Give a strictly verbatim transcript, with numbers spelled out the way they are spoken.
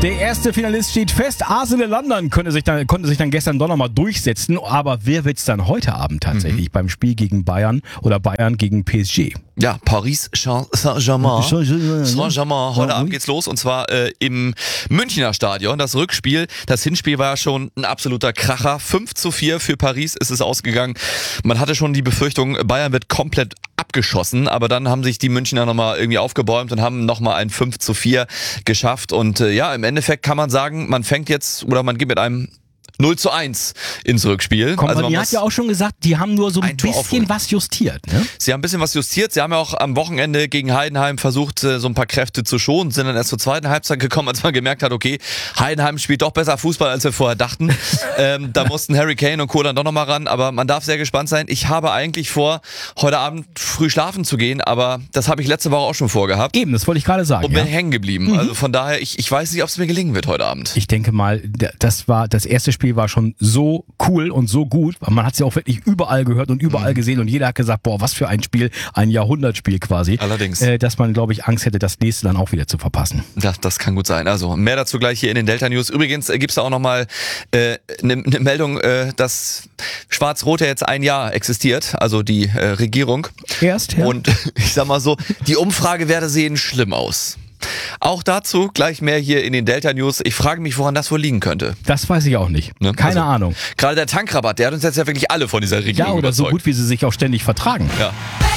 Der erste Finalist steht fest. Arsenal London könnte sich dann, konnte sich dann gestern doch nochmal durchsetzen. Aber wer wird's dann heute Abend tatsächlich mhm. beim Spiel gegen Bayern oder Bayern gegen P S G? Ja, Paris Saint-Germain. Saint-Germain. Heute Abend geht's los und zwar äh, im Münchner Stadion. Das Rückspiel, das Hinspiel war ja schon ein absoluter Kracher. fünf zu vier für Paris ist es ausgegangen. Man hatte schon die Befürchtung, Bayern wird komplett abgeschossen, aber dann haben sich die Münchner nochmal irgendwie aufgebäumt und haben nochmal ein fünf zu vier geschafft. Und äh, ja, im Endeffekt kann man sagen, man fängt jetzt oder man geht mit einem null zu eins ins Rückspiel. Kompanie also hat ja auch schon gesagt, die haben nur so ein, ein bisschen aufholen. was justiert. Ne? Sie haben ein bisschen was justiert. Sie haben ja auch am Wochenende gegen Heidenheim versucht, so ein paar Kräfte zu schonen, sind dann erst zur zweiten Halbzeit gekommen, als man gemerkt hat, okay, Heidenheim spielt doch besser Fußball, als wir vorher dachten. ähm, da mussten Harry Kane und Co. dann doch nochmal ran, aber man darf sehr gespannt sein. Ich habe eigentlich vor, heute Abend früh schlafen zu gehen, aber das habe ich letzte Woche auch schon vorgehabt. Eben, das wollte ich gerade sagen. Und bin ja. hängen geblieben. Mhm. Also von daher, ich, ich weiß nicht, ob es mir gelingen wird heute Abend. Ich denke mal, das war das erste Spiel war schon so cool und so gut, man hat es ja auch wirklich überall gehört und überall mhm. gesehen und jeder hat gesagt, boah, was für ein Spiel, ein Jahrhundertspiel quasi. Allerdings. Äh, dass man, glaube ich, Angst hätte, das nächste dann auch wieder zu verpassen. Das, das kann gut sein. Also mehr dazu gleich hier in den Delta News. Übrigens äh, gibt's da auch nochmal eine äh, ne, ne Meldung, äh, dass Schwarz-Rot ja jetzt ein Jahr existiert, also die äh, Regierung. Erst, ja. Und ich sag mal so, die Umfragewerte sehen schlimm aus. Auch dazu gleich mehr hier in den Delta News. Ich frage mich, woran das wohl liegen könnte. Das weiß ich auch nicht. Ne? Keine also, Ahnung. Gerade der Tankrabatt, der hat uns jetzt ja wirklich alle von dieser Regierung Ja, oder überzeugt. so gut, wie sie sich auch ständig vertragen. Ja.